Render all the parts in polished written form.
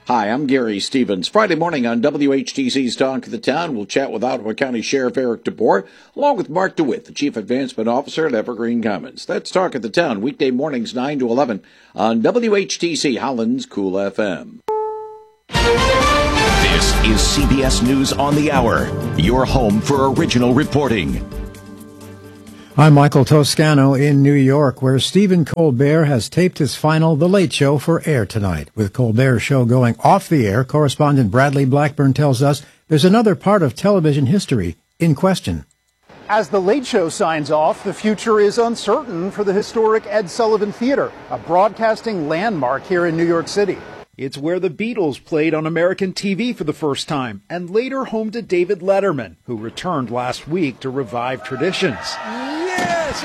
Hi, I'm Gary Stevens. Friday morning on WHTC's Talk of the Town, we'll chat with Ottawa County Sheriff Eric DeBoer, along with Mark DeWitt, the Chief Advancement Officer at Evergreen Commons. That's Talk of the Town, weekday mornings 9 to 11 on WHTC Holland's Cool FM. This is CBS News on the Hour, your home for original reporting. I'm Michael Toscano in New York, where Stephen Colbert has taped his final The Late Show for air tonight. With Colbert's show going off the air, correspondent Bradley Blackburn tells us there's another part of television history in question. As The Late Show signs off, the future is uncertain for the historic Ed Sullivan Theater, a broadcasting landmark here in New York City. It's where the Beatles played on American TV for the first time, and later home to David Letterman, who returned last week to revive traditions. Yes!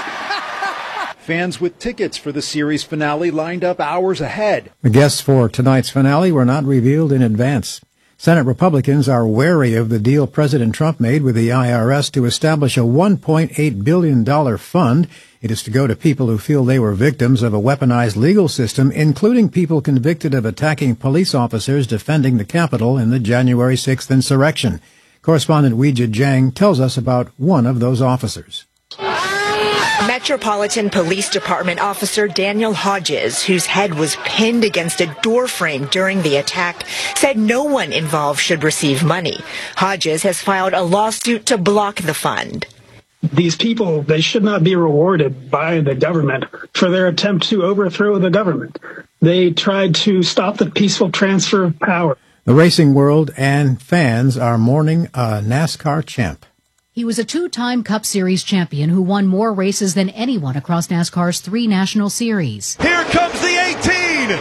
Fans with tickets for the series finale lined up hours ahead. The guests for tonight's finale were not revealed in advance. Senate Republicans are wary of the deal President Trump made with the IRS to establish a $1.8 billion fund. It is to go to people who feel they were victims of a weaponized legal system, including people convicted of attacking police officers defending the Capitol in the January 6th insurrection. Correspondent Weijia Jiang tells us about one of those officers. Metropolitan Police Department officer Daniel Hodges, whose head was pinned against a doorframe during the attack, said no one involved should receive money. Hodges has filed a lawsuit to block the fund. These people, they should not be rewarded by the government for their attempt to overthrow the government. They tried to stop the peaceful transfer of power. The racing world and fans are mourning a NASCAR champ. He was a two-time Cup Series champion who won more races than anyone across NASCAR's 3 national series. Here comes the 18!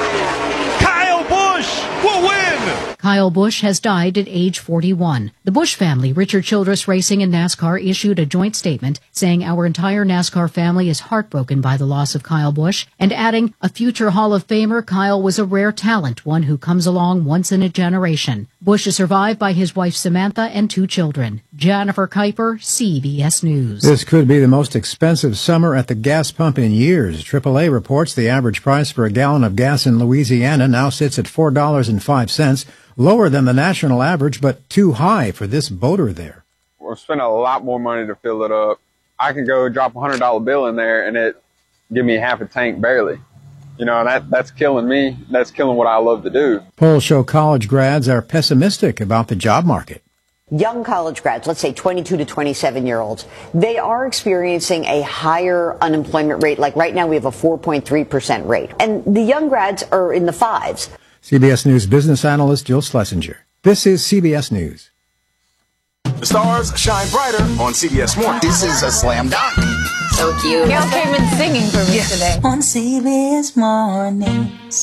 Kyle Busch will win! Kyle Busch has died at age 41. The Busch family, Richard Childress Racing and NASCAR, issued a joint statement saying our entire NASCAR family is heartbroken by the loss of Kyle Busch, and adding, a future Hall of Famer, Kyle was a rare talent, one who comes along once in a generation. Busch is survived by his wife Samantha and 2 children. Jennifer Kuiper, CBS News. This could be the most expensive summer at the gas pump in years. AAA reports the average price for a gallon of gas in Louisiana now sits at $4.05, lower than the national average, but too high for this boater there. We're spending a lot more money to fill it up. I can go drop a $100 bill in there and it give me half a tank barely. You know, that's killing me. That's killing what I love to do. Polls show college grads are pessimistic about the job market. Young college grads, let's say 22 to 27-year-olds, they are experiencing a higher unemployment rate. Like right now, we have a 4.3% rate. And the young grads are in the 5s. CBS News business analyst Jill Schlesinger. This is CBS News. The stars shine brighter on CBS Mornings. This is a slam dunk. So cute. Gail came in singing for me today. On CBS Mornings.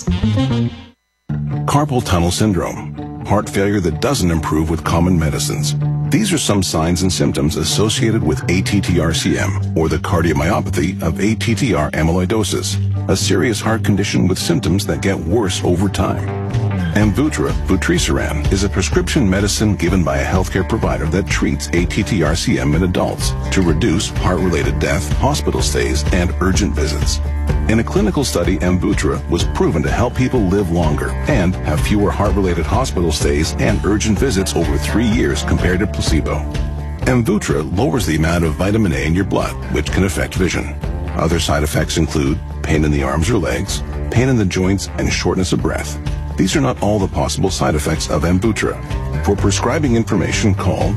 Carpal tunnel syndrome, heart failure that doesn't improve with common medicines. These are some signs and symptoms associated with ATTR-CM, or the cardiomyopathy of ATTR amyloidosis, a serious heart condition with symptoms that get worse over time. Amvuttra, vutrisiran, is a prescription medicine given by a healthcare provider that treats ATTR-CM in adults to reduce heart-related death, hospital stays, and urgent visits. In a clinical study, Amvuttra was proven to help people live longer and have fewer heart-related hospital stays and urgent visits over 3 years compared to placebo. Amvuttra lowers the amount of vitamin A in your blood, which can affect vision. Other side effects include pain in the arms or legs, pain in the joints, and shortness of breath. These are not all the possible side effects of Amvuttra. For prescribing information, call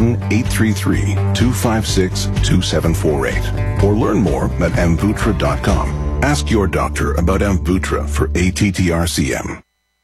1-833-256-2748 or learn more at Amvuttra.com. Ask your doctor about Amvuttra for ATTR-CM.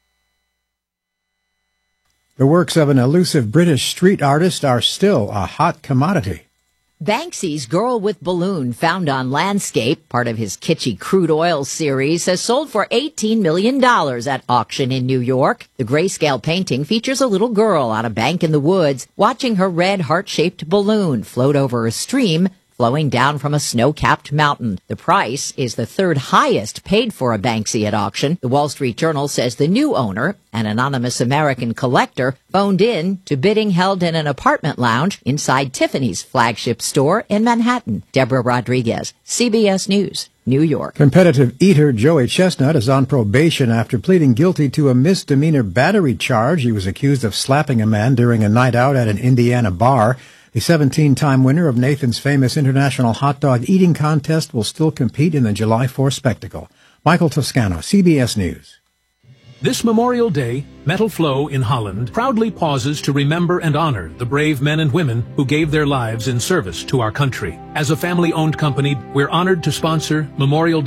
The works of an elusive British street artist are still a hot commodity. Banksy's Girl with Balloon, found on Landscape, part of his kitschy crude oil series, has sold for $18 million at auction in New York. The grayscale painting features a little girl on a bank in the woods watching her red heart-shaped balloon float over a stream flowing down from a snow-capped mountain. The price is the third highest paid for a Banksy at auction. The Wall Street Journal says the new owner, an anonymous American collector, phoned in to bidding held in an apartment lounge inside Tiffany's flagship store in Manhattan. Deborah Rodriguez, CBS News, New York. Competitive eater Joey Chestnut is on probation after pleading guilty to a misdemeanor battery charge. He was accused of slapping a man during a night out at an Indiana bar. The 17-time winner of Nathan's famous international hot dog eating contest will still compete in the July 4th spectacle. Michael Toscano, CBS News. This Memorial Day, Metal Flow in Holland proudly pauses to remember and honor the brave men and women who gave their lives in service to our country. As a family-owned company, we're honored to sponsor Memorial Day